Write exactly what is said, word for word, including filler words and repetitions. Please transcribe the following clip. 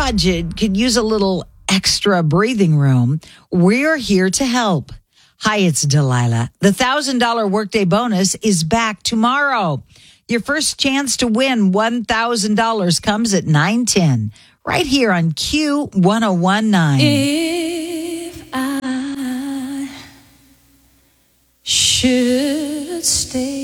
budget could use a little extra breathing room, we're here to help. Hi, it's Delilah. The one thousand dollars Workday bonus is back tomorrow. Your first chance to win one thousand dollars comes at nine ten, right here on Q ten nineteen. If I should stay